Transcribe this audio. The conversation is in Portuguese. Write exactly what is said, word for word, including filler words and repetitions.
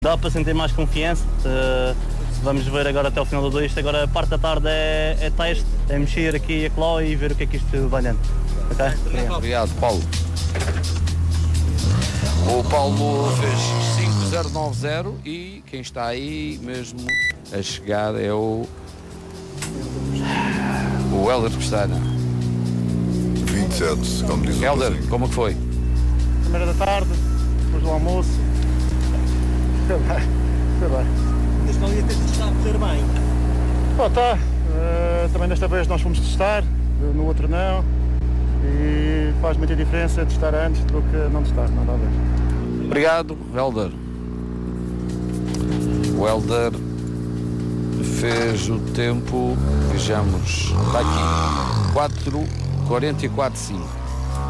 Dá para sentir mais confiança. Uh, vamos ver agora até o final do dois. Isto agora a parte da tarde é, é teste, é mexer aqui e acolá e ver o que é que isto vai dando. Ok? Obrigado. Obrigado, Paulo. O Paulo fez cinco zero nove zero e quem está aí mesmo a chegar é o o Helder Pestana. vinte e sete, como diz o Helder, Pazinho. como que foi? Primeira da tarde, depois do almoço. Foi bem, foi bem. Mas não ia ter que estar a correr bem. Oh, tá. Uh, também desta vez nós fomos testar, no outro não. E faz muita diferença testar antes do que não testar, nada a ver. Obrigado, Helder. O Helder fez o tempo, vejamos, está aqui, quatro quarenta e quatro cinco.